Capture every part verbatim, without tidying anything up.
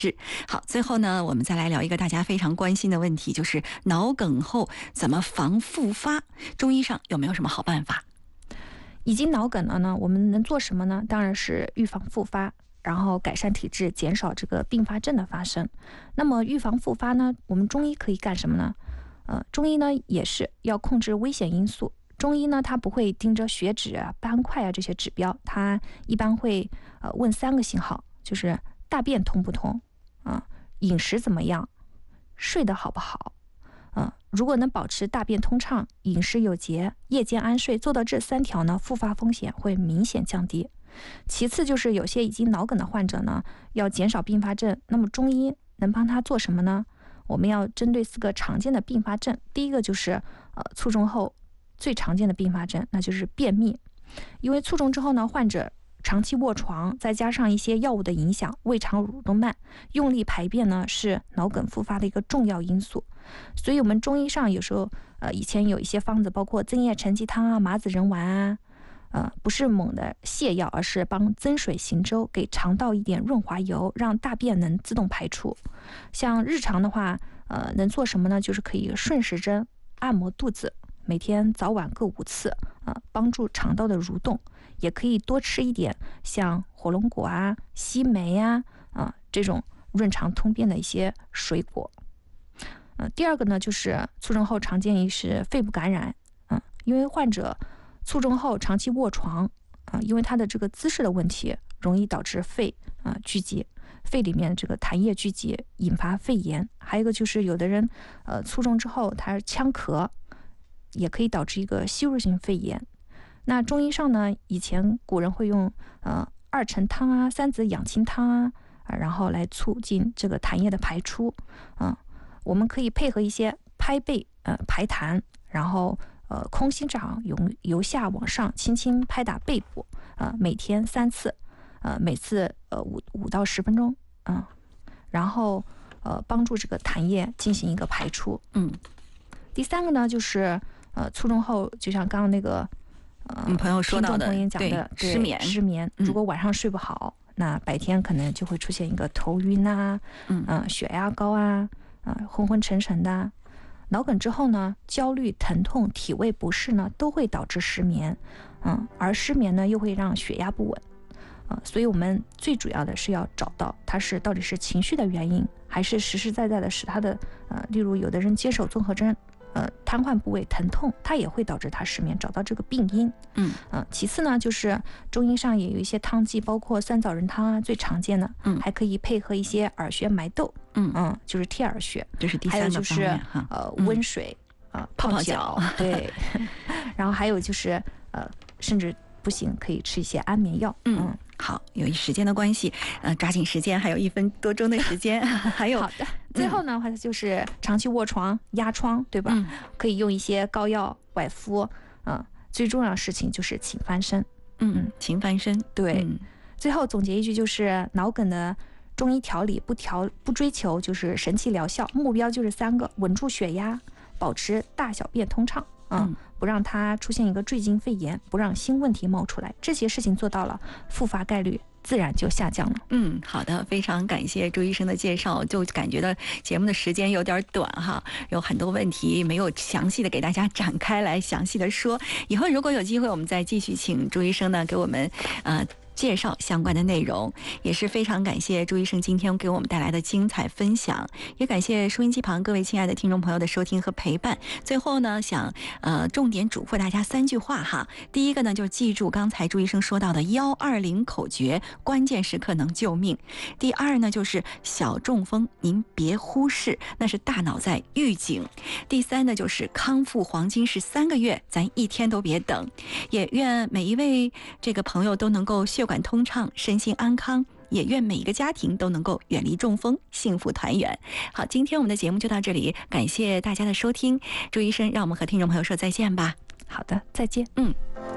是，好，最后呢，我们再来聊一个大家非常关心的问题，就是脑梗后怎么防复发？中医上有没有什么好办法？ 已经脑梗了呢，我们能做什么呢？当然是预防复发，然后改善体质，减少这个并发症的发生。那么预防复发呢，我们中医可以干什么呢？呃，中医呢也是要控制危险因素。中医呢，它不会盯着血脂啊、斑块啊这些指标，它一般会呃问三个信号，就是大便通不通啊、呃，饮食怎么样，睡得好不好。嗯、呃，如果能保持大便通畅、饮食有节、夜间安睡，做到这三条呢，复发风险会明显降低。其次就是有些已经脑梗的患者呢，要减少并发症，那么中医能帮他做什么呢？我们要针对四个常见的并发症，第一个就是呃卒中后最常见的并发症，那就是便秘。因为卒中之后呢，患者长期卧床，再加上一些药物的影响，胃肠蠕动慢，用力排便呢是脑梗复发的一个重要因素。所以我们中医上有时候呃以前有一些方子，包括增液承气汤啊、麻子仁丸啊，呃不是猛的泻药，而是帮增水行舟，给肠道一点润滑油，让大便能自动排出。像日常的话，呃能做什么呢？就是可以顺时针按摩肚子，每天早晚各五次，呃帮助肠道的蠕动。也可以多吃一点像火龙果啊、西梅啊啊、呃、这种润肠通便的一些水果。呃，第二个呢，就是卒中后常见于是肺部感染，嗯、呃，因为患者卒中后长期卧床，啊、呃，因为他的这个姿势的问题，容易导致肺啊、呃、聚集，肺里面这个痰液聚集，引发肺炎。还有一个就是有的人呃卒中之后他呛咳，也可以导致一个吸入性肺炎。那中医上呢，以前古人会用呃二陈汤啊、三子养清汤啊，呃、然后来促进这个痰液的排出。嗯、呃，我们可以配合一些拍背呃排痰，然后呃空心掌由由下往上轻轻拍打背部，呃每天三次，呃每次呃五五到十分钟，嗯、呃，然后呃帮助这个痰液进行一个排出。 嗯， 第三个呢就是呃卒中后，就像刚刚那个。 呃，朋友说到的， 听众朋友讲的对，失眠， 失眠，如果晚上睡不好，嗯、那白天可能就会出现一个头晕啊，嗯、呃，血压高啊，啊、呃，昏昏沉沉的、啊。脑梗之后呢，焦虑、疼痛、体位不适呢，都会导致失眠，嗯、呃，而失眠呢，又会让血压不稳，啊、呃，所以我们最主要的是要找到它是到底是情绪的原因，还是实实在在的使他的，呃，例如有的人接手综合征。呃，瘫痪部位疼痛，它也会导致他失眠，找到这个病因。 嗯， 呃，其次呢，就是中医上也有一些汤剂，包括酸枣仁汤啊，最常见的。嗯，还可以配合一些耳穴埋窦。嗯嗯，就是贴耳穴。 这是第三个方面哈。 呃，温水啊、呃，泡泡脚。 对。然后还有就是呃，甚至不行可以吃一些安眠药。 嗯。嗯，好，由于时间的关系，呃，抓紧时间，还有一分多钟的时间，还有好的。最后呢，嗯、就是长期卧床、压疮，对吧？嗯、可以用一些膏药外敷。嗯、呃，最重要的事情就是勤翻身。 嗯嗯，勤翻身。 对、 嗯。 最后总结一句，就是脑梗的中医调理不调不追求就是神奇疗效，目标就是三个：稳住血压，保持大小便通畅。嗯，不让它出现一个坠进肺炎，不让新问题冒出来，这些事情做到了，复发概率自然就下降了。 嗯，好的，非常感谢朱医生的介绍，就感觉到节目的时间有点短哈，有很多问题没有详细的给大家展开来详细的说，以后如果有机会，我们再继续请朱医生呢给我们呃。介绍相关的内容，也是非常感谢朱医生今天给我们带来的精彩分享，也感谢收音机旁各位亲爱的听众朋友的收听和陪伴。最后呢，想呃重点嘱咐大家三句话哈。第一个呢，就是记住刚才朱医生说到的幺二零口诀，关键时刻能救命。第二呢，就是小中风您别忽视，那是大脑在预警。第三呢，就是康复黄金是三个月，咱一天都别等。也愿每一位这个朋友都能够血管通畅，身心安康，也愿每一个家庭都能够远离中风，幸福团圆。好，今天我们的节目就到这里，感谢大家的收听。朱医生，让我们和听众朋友说再见吧。 好的，再见。 嗯，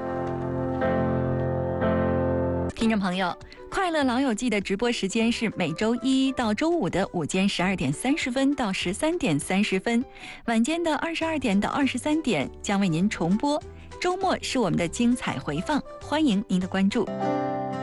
听众朋友，快乐老友记的直播时间是每周一到周五的午间十二点三十分到十三点三十分，晚间的二十二点到二十三点将为您重播。周末是我们的精彩回放，欢迎您的关注。